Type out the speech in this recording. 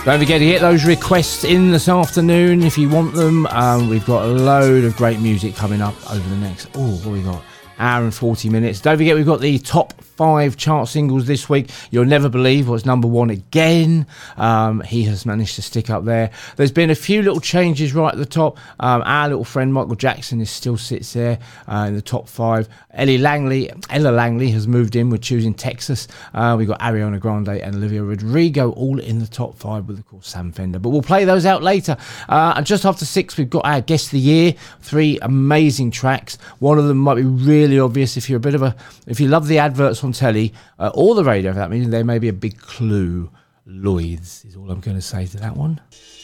Don't forget to get those requests in this afternoon if you want them. We've got a load of great music coming up over the next, what we got? Hour and 40 minutes. Don't forget we've got the top 5 chart singles this week. You'll never believe what's number 1 again. He has managed to stick up there. There's been a few little changes right at the top. Our little friend Michael Jackson still sits there in the top 5. Ella Langley has moved in. We're choosing Texas. We've got Ariana Grande and Olivia Rodrigo all in the top 5 with, of course, Sam Fender. But we'll play those out later. And just after 6, we've got our Guest of the Year. 3 amazing tracks. One of them might be really obvious if you love the adverts on telly or the radio, for that means there may be a big clue. Lloyd's is all I'm going to say to that one.